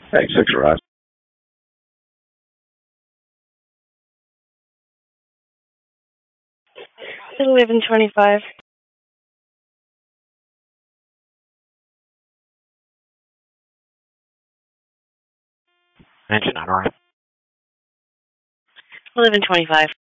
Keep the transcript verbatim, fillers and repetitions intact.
Hey, six Ross. Eleven twenty-five. Engine on right. Eleven twenty-five.